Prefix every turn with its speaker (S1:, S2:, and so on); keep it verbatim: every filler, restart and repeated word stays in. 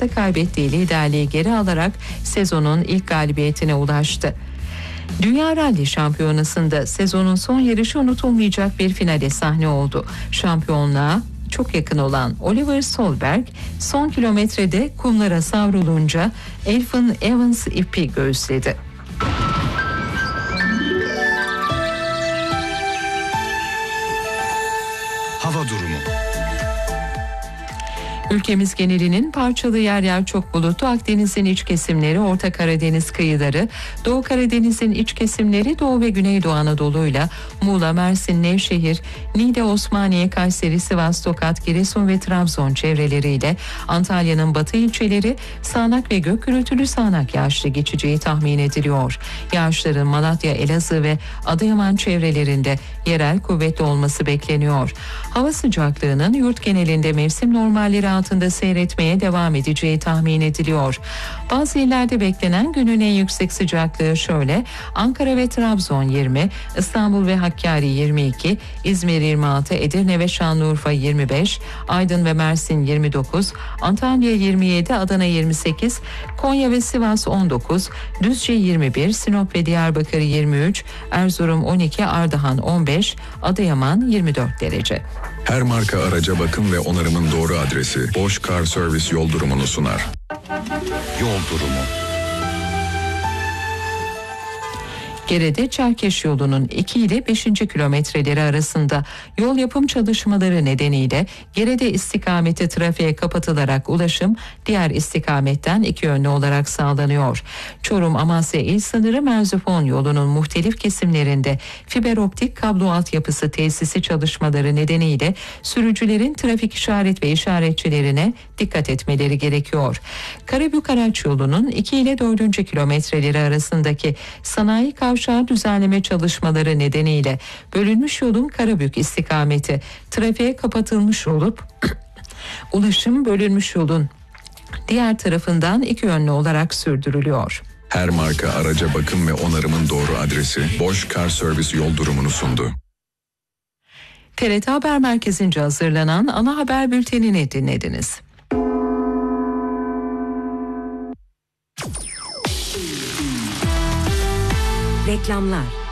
S1: Sivas'ta kaybettiği liderliği geri alarak sezonun ilk galibiyetine ulaştı. Dünya Rally Şampiyonası'nda sezonun son yarışı unutulmayacak bir finale sahne oldu. Şampiyonluğa çok yakın olan Oliver Solberg son kilometrede kumlara savrulunca Elfyn Evans ipi göğüsledi.
S2: Hava durumu.
S1: Ülkemiz genelinin parçalı yer yer çok bulutlu. Akdeniz'in iç kesimleri, Orta Karadeniz kıyıları, Doğu Karadeniz'in iç kesimleri, Doğu ve Güneydoğu Anadolu'yla Muğla, Mersin, Nevşehir, Niğde, Osmaniye, Kayseri, Sivas, Tokat, Giresun ve Trabzon çevreleriyle Antalya'nın batı ilçeleri sağanak ve gök gürültülü sağanak yağışlı geçeceği tahmin ediliyor. Yağışların Malatya, Elazığ ve Adıyaman çevrelerinde yerel kuvvetli olması bekleniyor. Hava sıcaklığının yurt genelinde mevsim normalleri altında seyretmeye devam edeceği tahmin ediliyor. Bazı illerde beklenen günün en yüksek sıcaklığı şöyle: Ankara ve Trabzon yirmi, İstanbul ve Hakkari yirmi iki, İzmir yirmi altı, Edirne ve Şanlıurfa yirmi beş, Aydın ve Mersin yirmi dokuz, Antalya yirmi yedi, Adana yirmi sekiz, Konya ve Sivas on dokuz, Düzce yirmi bir, Sinop ve Diyarbakır yirmi üç, Erzurum on iki, Ardahan on beş, Adıyaman yirmi dört derece.
S2: Her marka araca bakım ve onarımın doğru adresi Bosch Car Service yol durumunu sunar. Yol durumu.
S1: Gerede Çerkeş yolunun iki ile beşinci kilometreleri arasında yol yapım çalışmaları nedeniyle Gerede istikameti trafiğe kapatılarak ulaşım diğer istikametten iki yönlü olarak sağlanıyor. Çorum-Amasya il sınırı Merzifon yolunun muhtelif kesimlerinde fiber optik kablo altyapısı tesisi çalışmaları nedeniyle sürücülerin trafik işaret ve işaretçilerine dikkat etmeleri gerekiyor. Karabük araç yolunun iki ile dördüncü kilometreleri arasındaki sanayi kavşağı düzenleme çalışmaları nedeniyle bölünmüş yolun Karabük istikameti trafiğe kapatılmış olup ulaşım bölünmüş yolun diğer tarafından iki yönlü olarak sürdürülüyor.
S2: Her marka araca bakım ve onarımın doğru adresi Bosch Car Service yol durumunu sundu.
S1: T R T Haber Merkezi'nce hazırlanan ana haber bültenini dinlediniz.
S3: Reklamlar.